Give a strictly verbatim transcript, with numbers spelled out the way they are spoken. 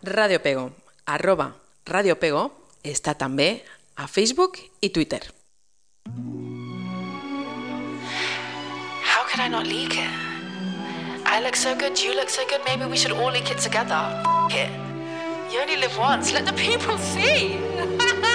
Radio Pego, arroba Radio Pego, està també a Facebook i Twitter. How could I not leak it? I look so good, you look so good, maybe we should all leak it together. F*** it. You only live once, let the people see.